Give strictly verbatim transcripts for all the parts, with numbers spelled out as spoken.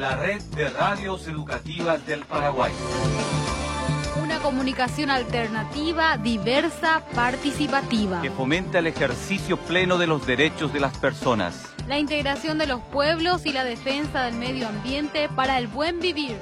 la red de radios educativas del Paraguay. Una comunicación alternativa, diversa, participativa. Que fomenta el ejercicio pleno de los derechos de las personas. La integración de los pueblos y la defensa del medio ambiente para el buen vivir.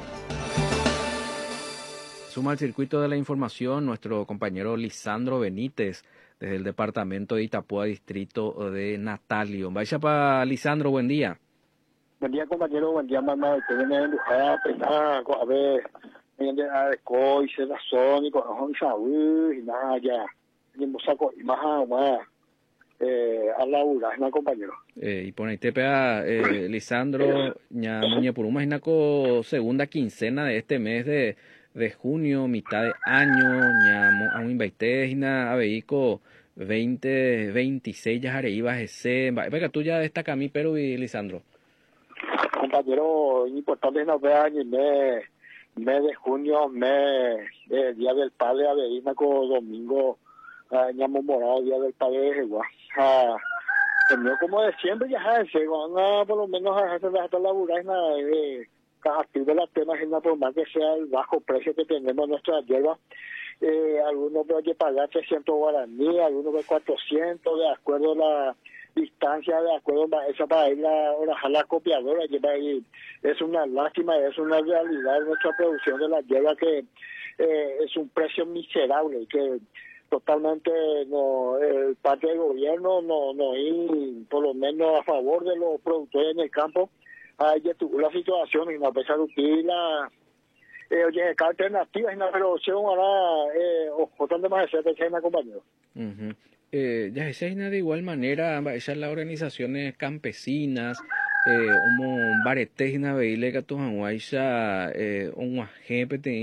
Suma al circuito de la información nuestro compañero Lisandro Benítez, desde el departamento de Itapúa, distrito de Natalio. Vaya para Lisandro, buen día. Buen día, compañero, buen día, mamá. Te viene a empujar, pensar, a ver, viene a ver, coise, razón, y con ojos y nada, ya. Y me saco, y más, más, eh, a laburar, ¿no, compañero? Eh, y pone te pega, eh, Lisandro, ña muñe por un imaginaco segunda quincena de este mes de, de junio, mitad de año, ña a un invaitejina, a veico, veinte, veintiséis, ya jareibas ese, venga, tú ya destaca a mí, pero y Lisandro. Compañero, importante no vea ni mes, mes de junio, mes, eh, Día del Padre, aveína con domingo, uh, ñamo morado, Día del Padre, igual. Uh, Terminó como de siempre, ya se van por lo menos a hacer hasta laburar en la eh, activo de las temas, en la por más que sea el bajo precio que tenemos nuestra hierba. Eh, algunos hay que pagar trescientos guaraníes, algunos de cuatrocientos, de acuerdo a la distancia, de acuerdo a esa para ir a la copiadora, que para ir, es una lástima, es una realidad nuestra producción de la hierba que eh, es un precio miserable, que totalmente no, el parte del gobierno no, no ir por lo menos a favor de los productores en el campo. Hay que tuvo la situación y no pesar de la eh, oye, cada alternativa es una producción ahora eh, o tanto más de ser una compañía. Uh-huh. Eh, ya esa es de igual manera, esas las organizaciones campesinas, eh, como baretes na veile que tu hanwaisha, eh, un